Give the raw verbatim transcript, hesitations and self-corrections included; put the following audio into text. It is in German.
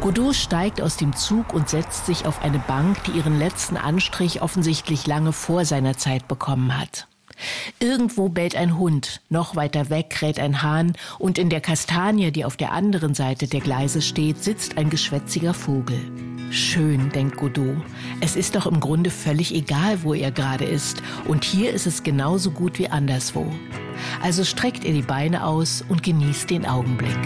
Godot steigt aus dem Zug und setzt sich auf eine Bank, die ihren letzten Anstrich offensichtlich lange vor seiner Zeit bekommen hat. Irgendwo bellt ein Hund, noch weiter weg kräht ein Hahn und in der Kastanie, die auf der anderen Seite der Gleise steht, sitzt ein geschwätziger Vogel. Schön, denkt Godot. Es ist doch im Grunde völlig egal, wo er gerade ist. Und hier ist es genauso gut wie anderswo. Also streckt er die Beine aus und genießt den Augenblick.